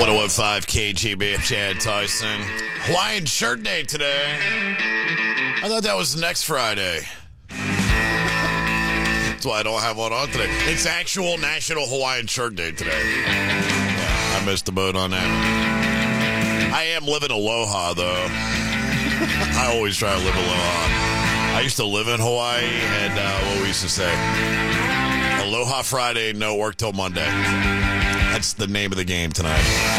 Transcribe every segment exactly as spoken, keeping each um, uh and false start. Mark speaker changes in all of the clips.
Speaker 1: oh one five K G B, Chad Tyson. Hawaiian shirt day today. I thought that was next Friday. That's why I don't have one on today. It's actual National Hawaiian Shirt Day today. Yeah, I missed the boat on that. I am living aloha, though. I always try to live aloha. I used to live in Hawaii, and uh, what we used to say, Aloha Friday, no work till Monday. That's the name of the game tonight.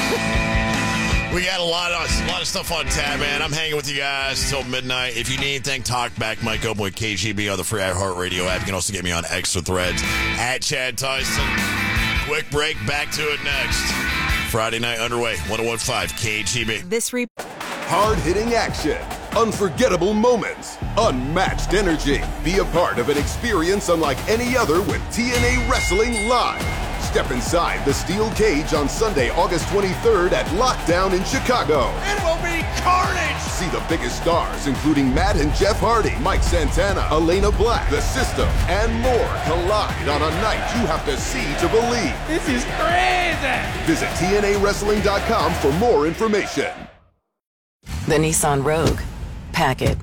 Speaker 1: We got a lot of a lot of stuff on tap, man. I'm hanging with you guys till midnight. If you need anything, talk back. Mike open with K G B on the free iHeartRadio app. You can also get me on Extra Threads at Chad Tyson. Quick break. Back to it next. Friday night underway. one oh one five K G B.
Speaker 2: This re-
Speaker 3: Hard-hitting action, unforgettable moments, unmatched energy. Be a part of an experience unlike any other with T N A Wrestling Live. Step inside the steel cage on Sunday, August twenty-third at Lockdown in Chicago.
Speaker 4: It will be carnage!
Speaker 3: See the biggest stars, including Matt and Jeff Hardy, Mike Santana, Elena Black, The System, and more collide on a night you have to see to believe.
Speaker 4: This is crazy!
Speaker 3: Visit T N A wrestling dot com for more information.
Speaker 5: The Nissan Rogue. Pack it.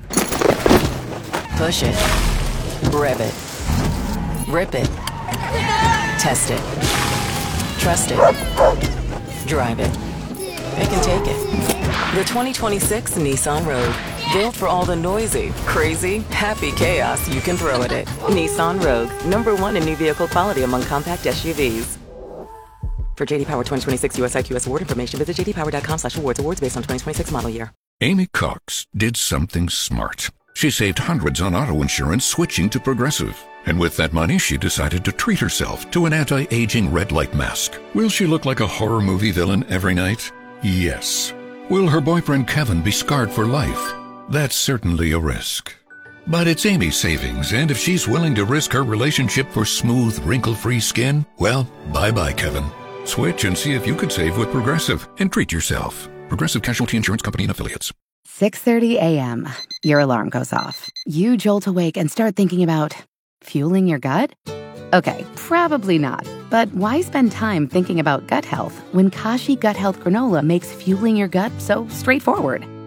Speaker 5: Push it. Rev it. Rip it. Test it. Trust it. Drive it. It can take it. The twenty twenty-six Nissan Rogue. Built for all the noisy, crazy, happy chaos you can throw at it. Nissan Rogue. Number one in new vehicle quality among compact S U Vs. For J D Power twenty twenty-six U S I Q S award information, visit j d power dot com slash awards. Awards based on twenty twenty-six model year.
Speaker 6: Amy Cox did something smart. She saved hundreds on auto insurance switching to Progressive. And with that money, she decided to treat herself to an anti-aging red light mask. Will she look like a horror movie villain every night? Yes. Will her boyfriend Kevin be scarred for life? That's certainly a risk. But it's Amy's savings, and if she's willing to risk her relationship for smooth, wrinkle-free skin, well, bye-bye, Kevin. Switch and see if you could save with Progressive and treat yourself. Progressive Casualty Insurance Company and Affiliates.
Speaker 7: six thirty a.m. Your alarm goes off. You jolt awake and start thinking about fueling your gut? Okay, probably not. But why spend time thinking about gut health when Kashi Gut Health Granola makes fueling your gut so straightforward?